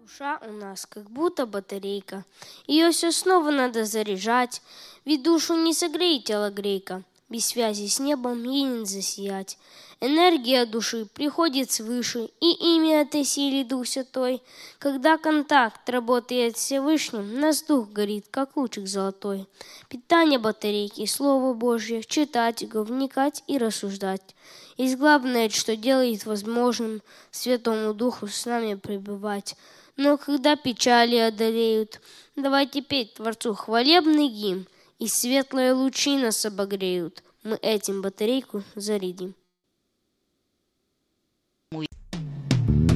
Душа у нас как будто батарейка, ее все снова надо заряжать, ведь душу не согреет телогрейка, без связи с небом ей не засиять. Энергия души приходит свыше, и имя этой силе Дух Святой. Когда контакт работает с Всевышним, наш дух горит, как лучик золотой. Питание батарейки, Слово Божье, читать, вникать и рассуждать. И главное, что делает возможным Святому Духу с нами пребывать. Но когда печали одолеют, давайте петь Творцу хвалебный гимн, и светлые лучи нас обогреют. Мы этим батарейку зарядим.